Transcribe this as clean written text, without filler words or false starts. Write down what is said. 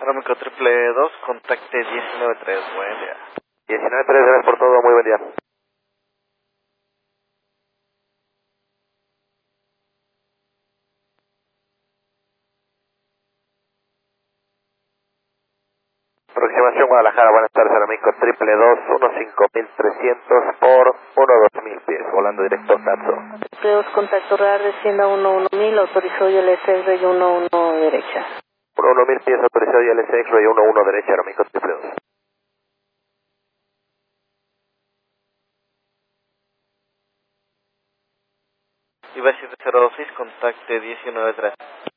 Aeroméxico triple 2, contacte 193, buen día. 193, gracias por todo, muy buen día. Aproximación Guadalajara, buenas tardes, Aeroméxico triple 2, 15300 por 12000 pies, volando directo a Tatso. Triple 2, contacto radar, descienda 11000, autorizó ILS Rey 11 derecha. 11000 pies, autorizado ILS X-Ray 11 derecha, Aeroméxico triple 2. IVA 7026, contacte 193.